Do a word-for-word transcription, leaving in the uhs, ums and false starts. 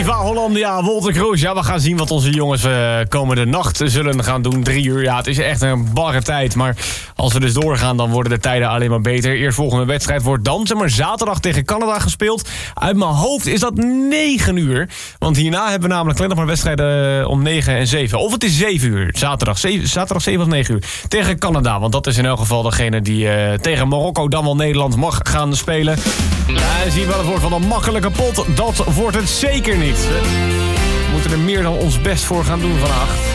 Viva Hollandia, Wolter Kroes. Ja, we gaan zien wat onze jongens uh, komende nacht zullen gaan doen. Drie uur, ja, het is echt een barre tijd. Maar als we dus doorgaan, dan worden de tijden alleen maar beter. Eerstvolgende wedstrijd wordt dan, zeg maar, zaterdag tegen Canada gespeeld. Uit mijn hoofd is dat negen uur. Want hierna hebben we namelijk alleen nog maar wedstrijden uh, om negen en zeven. Of het is zeven uur, zaterdag. zeven, zaterdag zeven of negen uur. Tegen Canada, want dat is in elk geval degene die uh, tegen Marokko, dan wel Nederland, mag gaan spelen. Ja, zien we wel het woord van een makkelijke pot. Dat wordt het zeker niet. We moeten er meer dan ons best voor gaan doen vandaag.